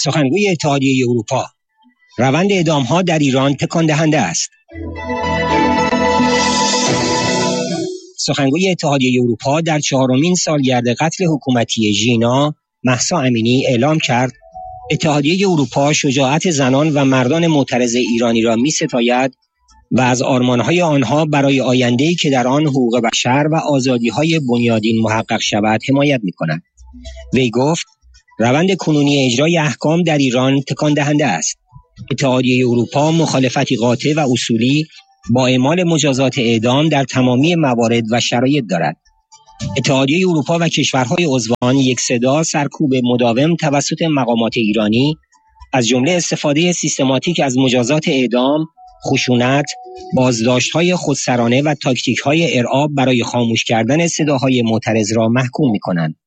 سخنگوی اتحادیه اروپا: روند اعدام‌ها در ایران تکان دهنده است. سخنگوی اتحادیه اروپا در 4مین سالگرد قتل حکومتی ژینا، مهسا امینی اعلام کرد اتحادیه اروپا شجاعت زنان و مردان معترض ایرانی را می‌ستاید و از آرمان‌های آنها برای آینده‌ای که در آن حقوق بشر و آزادی‌های بنیادین محقق شود حمایت می‌کند. وی گفت روند کنونی اجرای احکام در ایران تکان دهنده است. اتحادیه اروپا مخالفتی قاطع و اصولی با اعمال مجازات اعدام در تمامی موارد و شرایط دارد. اتحادیه اروپا و کشورهای عضوان یک صدا سرکوب مداوم توسط مقامات ایرانی از جمله استفاده سیستماتیک از مجازات اعدام، خشونت، بازداشت‌های خودسرانه و تاکتیک‌های ارعاب برای خاموش کردن صداهای معترض را محکوم می‌کنند.